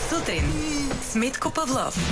сутрин с Митко Павлов.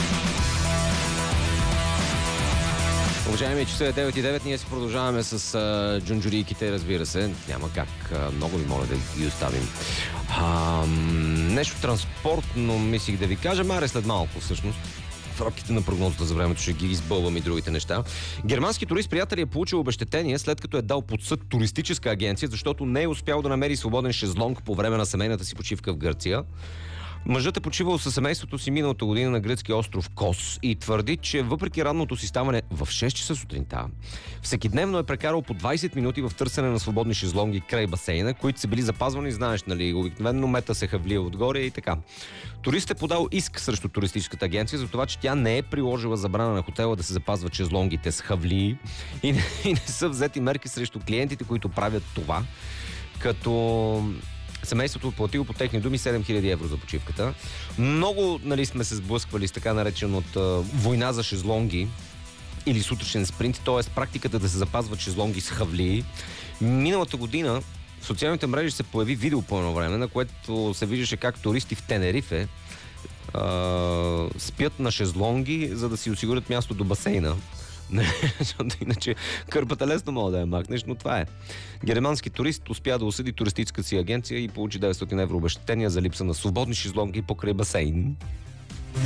Уважаеми, часа е 9:09, ние си продължаваме с джунджурийките, разбира се. Няма как, много ви моля да ги оставим. Нещо транспортно мислих да ви кажа, маре след малко всъщност. В рамките на прогнозата за времето ще ги избълвам и другите неща. Германски турист, приятел, е получил обезщетение, след като е дал под съд туристическа агенция, защото не е успял да намери свободен шезлонг по време на семейната си почивка в Гърция. Мъжът е почивал със семейството си миналата година на гръцкия остров Кос и твърди, че въпреки ранното си ставане в 6 часа сутринта, всекидневно е прекарал по 20 минути в търсене на свободни шезлонги край басейна, които са били запазвани, знаеш, нали, обикновено мета се хавлия отгоре и така. Турист е подал иск срещу туристическата агенция за това, че тя не е приложила забрана на хотела да се запазват шезлонгите с хавлии и не са взети мерки срещу клиентите, които правят това, като семейството платило по техни думи 7000 евро за почивката. Много, нали, сме се сблъсквали с така наречената война за шезлонги или сутрешен спринт, т.е. практиката да се запазват шезлонги с хавлии. Миналата година в социалните мрежи се появи видео по едно време, на което се виждаше как туристи в Тенерифе спят на шезлонги, за да си осигурят място до басейна. Защото иначе кърпата лесно мога да я махнеш, но това е. Германски турист успя да осъди туристическа си агенция и получи 900 евро обезщетения за липса на свободни шезлонги покрай басейн.